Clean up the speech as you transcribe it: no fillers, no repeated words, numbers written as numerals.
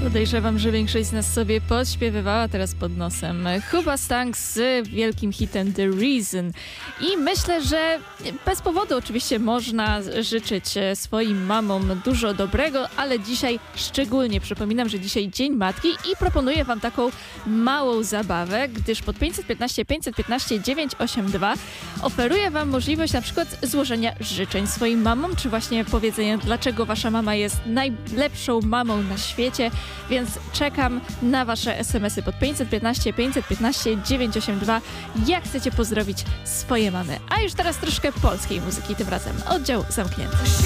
Podejrzewam, że większość z nas sobie podśpiewywała teraz pod nosem Hoobastank z wielkim hitem The Reason. I myślę, że bez powodu oczywiście można życzyć swoim mamom dużo dobrego, ale dzisiaj szczególnie przypominam, że dzisiaj Dzień Matki i proponuję wam taką małą zabawę, gdyż pod 515 515 982 oferuję wam możliwość na przykład złożenia życzeń swoim mamom, czy właśnie powiedzenia, dlaczego wasza mama jest najlepszą mamą na świecie, więc czekam na wasze SMS-y pod 515 515 982, jak chcecie pozdrowić swoje mamy. A już teraz troszkę polskiej muzyki, tym razem oddział zamknięty.